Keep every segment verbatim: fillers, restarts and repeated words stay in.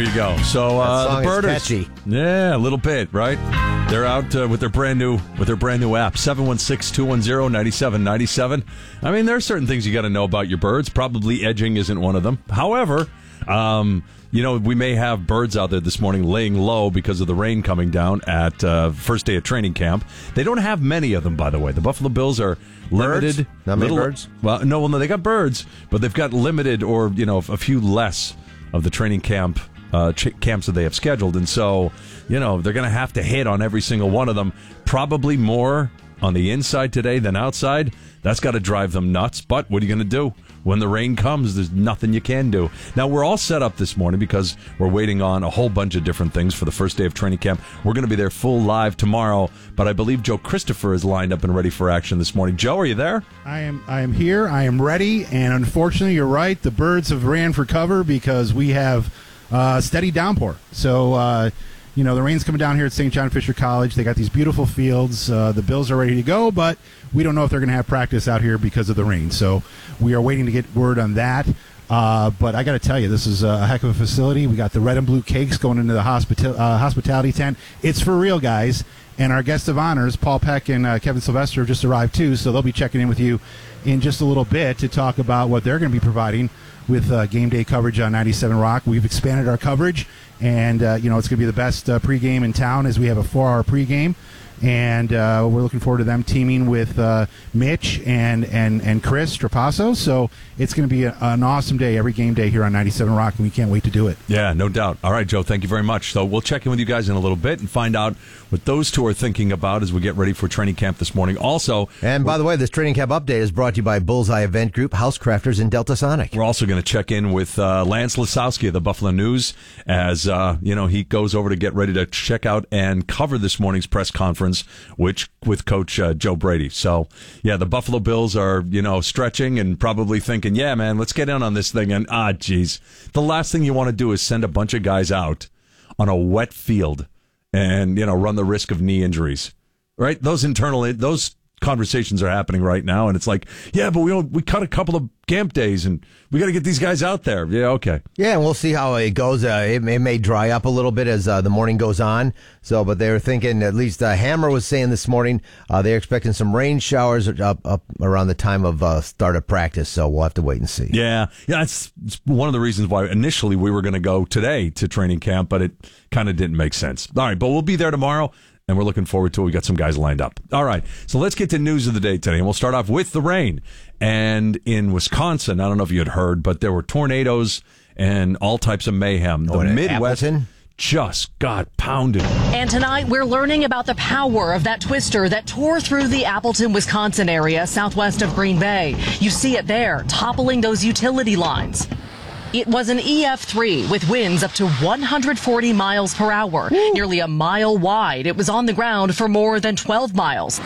you go. So uh, the birders, catchy. Yeah, a little bit, right? They're out uh, with their brand new with their brand new app, seven one six, two one zero, nine seven nine seven. I mean, there are certain things you got to know about your birds. Probably edging isn't one of them. However, um, you know, we may have birds out there this morning laying low because of the rain coming down at uh, first day of training camp. They don't have many of them, by the way. The Buffalo Bills are limited. Birds? Not many little, birds? Well, no, well, no, they got birds, but they've got limited or, you know, a few less of the training camp uh, ch- camps that they have scheduled. And so, you know, they're going to have to hit on every single one of them. Probably more on the inside today than outside. That's got to drive them nuts. But what are you going to do? When the rain comes, there's nothing you can do. Now, we're all set up this morning because we're waiting on a whole bunch of different things for the first day of training camp. We're going to be there full live tomorrow, but I believe Joe Christopher is lined up and ready for action this morning. Joe, are you there? I am I am here. I am ready, and unfortunately, you're right. The birds have ran for cover because we have uh, steady downpour. So, uh, you know, the rain's coming down here at Saint John Fisher College. They got these beautiful fields. Uh, the Bills are ready to go, but we don't know if they're going to have practice out here because of the rain. So we are waiting to get word on that. Uh, but I got to tell you, this is a heck of a facility. We got the red and blue cakes going into the hospita- uh, hospitality tent. It's for real, guys. And our guest of honors, Paul Peck and uh, Kevin Sylvester, have just arrived too. So they'll be checking in with you in just a little bit to talk about what they're going to be providing with uh, game day coverage on ninety-seven Rock. We've expanded our coverage, and uh, you know it's going to be the best uh, pregame in town as we have a four-hour pregame. And uh, we're looking forward to them teaming with uh, Mitch and, and, and Chris Trapasso. So it's going to be a, an awesome day every game day here on ninety-seven Rock, and we can't wait to do it. Yeah, no doubt. All right, Joe, thank you very much. So we'll check in with you guys in a little bit and find out what those two are thinking about as we get ready for training camp this morning. Also, and by the way, this training camp update is brought to you by Bullseye Event Group, Housecrafters, and Delta Sonic. We're also going to check in with uh, Lance Lasowski of the Buffalo News as uh, you know he goes over to get ready to check out and cover this morning's press conference, which with Coach uh, Joe Brady. So, yeah, the Buffalo Bills are, you know, stretching and probably thinking, yeah, man, let's get in on this thing. And, ah, geez, the last thing you want to do is send a bunch of guys out on a wet field and, you know, run the risk of knee injuries, right? Those internal, those conversations are happening right now. And it's like, yeah, but we we cut a couple of camp days and we got to get these guys out there. Yeah, okay. Yeah, and we'll see how it goes. Uh, it, it may dry up a little bit as uh, the morning goes on. So, but they were thinking, at least uh, Hammer was saying this morning, uh, they're expecting some rain showers up, up around the time of uh, start of practice. So we'll have to wait and see. Yeah, yeah, it's, it's one of the reasons why initially we were going to go today to training camp, but it kind of didn't make sense. All right, but we'll be there tomorrow. And we're looking forward to it. We got some guys lined up. All right. So let's get to news of the day today. And we'll start off with the rain. And in Wisconsin, I don't know if you had heard, but there were tornadoes and all types of mayhem. Oh, the Midwest Appleton? just got pounded. And tonight we're learning about the power of that twister that tore through the Appleton, Wisconsin area southwest of Green Bay. You see it there, toppling those utility lines. It was an E F three with winds up to one hundred forty miles per hour, Woo. Nearly a mile wide. It was on the ground for more than twelve miles.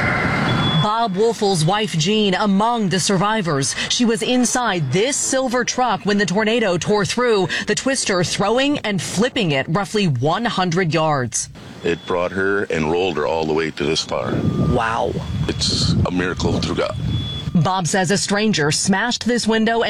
Bob Wolfel's wife, Jean, among the survivors. She was inside this silver truck when the tornado tore through, the twister throwing and flipping it roughly one hundred yards. It brought her and rolled her all the way to this far. Wow. It's a miracle through God. Bob says a stranger smashed this window and